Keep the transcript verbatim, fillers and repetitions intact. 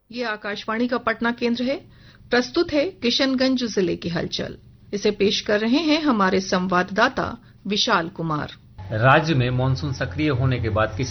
ये आकाशवाणी का पटना केंद्र है। प्रस्तुत है किशनगंज जिले की हलचल। इसे पेश कर रहे हैं हमारे संवाददाता विशाल कुमार। राज्य में मानसून सक्रिय होने के बाद